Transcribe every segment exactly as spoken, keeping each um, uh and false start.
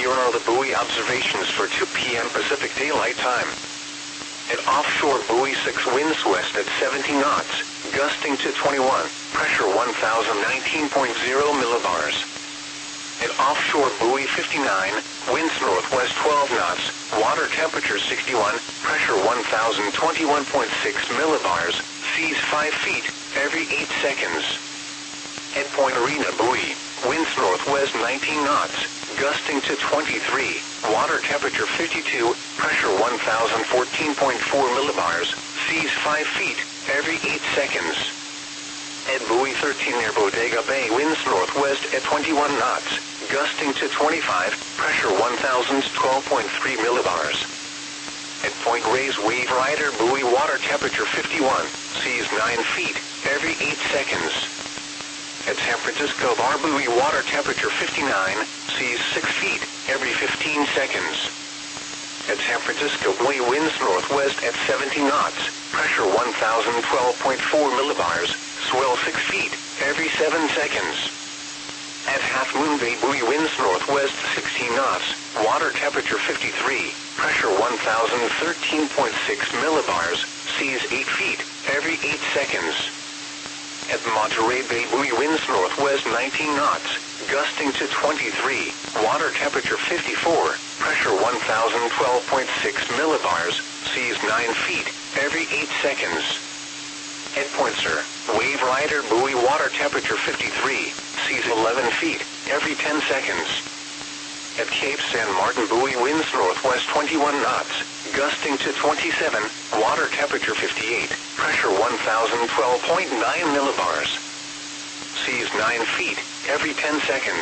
here are the buoy observations for two p m Pacific Daylight Time. At offshore buoy six, winds west at seventy knots, gusting to twenty-one, pressure one thousand nineteen point zero millibars. At offshore buoy fifty-nine, winds northwest twelve knots, water temperature sixty-one, pressure one thousand twenty-one point six millibars, seas five feet, every eight seconds. At Point Arena buoy, winds northwest nineteen knots, gusting to twenty-three, water temperature fifty-two, pressure one thousand fourteen point four millibars, seas five feet, every eight seconds. At buoy thirteen near Bodega Bay, winds northwest at twenty-one knots, gusting to twenty-five, pressure one thousand twelve point three millibars. At Point Reyes Wave Rider buoy, water temperature fifty-one, seas nine feet, every eight seconds. At San Francisco Bar buoy, water temperature fifty-nine, seas six feet, every fifteen seconds. At San Francisco buoy, winds northwest at seventy knots, pressure one thousand twelve point four millibars, swell six feet, every seven seconds. At Half Moon Bay buoy, winds northwest sixteen knots, water temperature fifty-three, pressure one thousand thirteen point six millibars, seas eight feet, every eight seconds. At Monterey Bay buoy, winds northwest nineteen knots, gusting to twenty-three, water temperature fifty-four, pressure one thousand twelve point six millibars, seas nine feet, every eight seconds. At Point Sur, Wave Rider buoy, water temperature fifty-three, seas eleven feet, every ten seconds. At Cape San Martin buoy, winds northwest twenty-one knots, gusting to twenty-seven, water temperature fifty-eight, pressure one thousand twelve point nine millibars, seas nine feet, every ten seconds.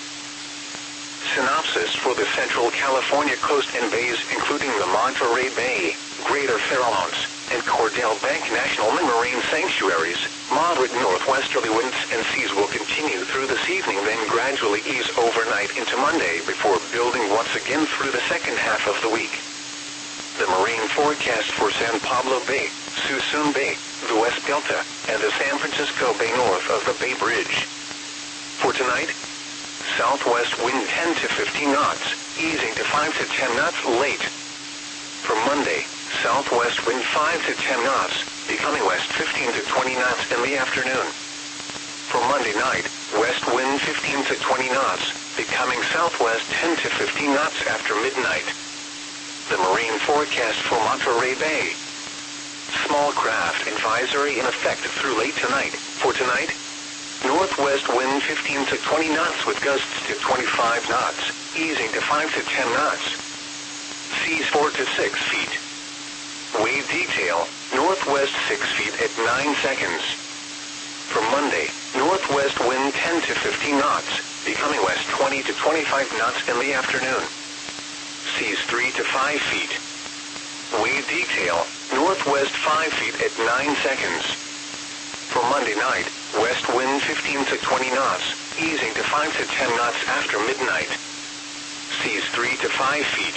Synopsis for the Central California coast and bays, including the Monterey Bay, Greater Farallones, and Cordell Bank National Marine Sanctuaries, moderate northwesterly winds and seas will continue through this evening, then gradually ease overnight into Monday before building once again through the second half of the week. The marine forecast for San Pablo Bay, Suisun Bay, the West Delta, and the San Francisco Bay north of the Bay Bridge. For tonight, southwest wind ten to fifteen knots, easing to five to ten knots late. For Monday, southwest wind five to ten knots, becoming west fifteen to twenty knots in the afternoon. For Monday night, west wind fifteen to twenty knots, becoming southwest ten to fifteen knots after midnight. The marine forecast for Monterey Bay. Small craft advisory in effect through late tonight. For tonight, northwest wind fifteen to twenty knots with gusts to twenty-five knots, easing to five to ten knots. Seas four to six feet. Wave detail, northwest six feet at nine seconds. For Monday, northwest wind ten to fifteen knots, becoming west twenty to twenty-five knots in the afternoon. Seas three to five feet. Wave detail, northwest five feet at nine seconds. For Monday night, west wind fifteen to twenty knots, easing to five to ten knots after midnight. Seas three to five feet.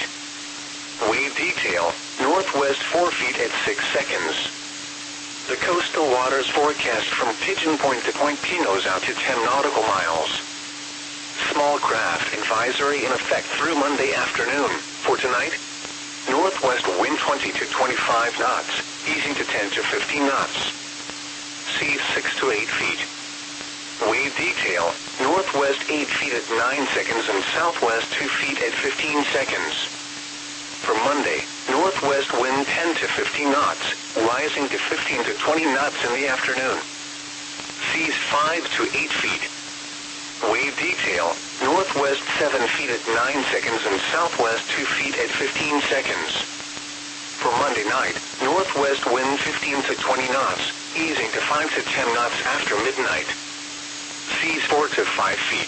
Wave detail, northwest four feet at six seconds. The coastal waters forecast from Pigeon Point to Point Pinos out to ten nautical miles. Small craft advisory in effect through Monday afternoon. For tonight, northwest wind twenty to twenty-five knots, easing to ten to fifteen knots. Seas six to eight feet. Wave detail, northwest eight feet at nine seconds and southwest two feet at fifteen seconds. For Monday, northwest wind ten to fifteen knots, rising to fifteen to twenty knots in the afternoon. Seas five to eight feet. Wave detail, northwest seven feet at nine seconds and southwest two feet at fifteen seconds. For Monday night, northwest wind fifteen to twenty knots, easing to five to ten knots after midnight. Seas four to five feet.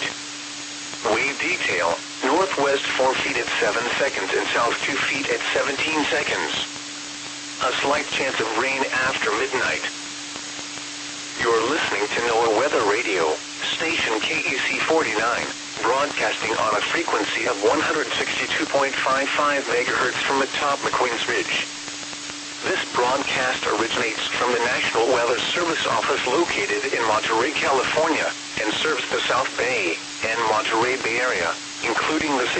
Wave detail, northwest four feet at seven seconds and south two feet at seventeen seconds. A slight chance of rain after midnight. You're listening to NOAA Weather Radio, station K E C forty-nine, broadcasting on a frequency of one hundred sixty-two point five five megahertz from atop McQueen's Ridge. This broadcast originates from the National Weather Service office located in Monterey, California, and serves the South Bay and Monterey Bay area, including the city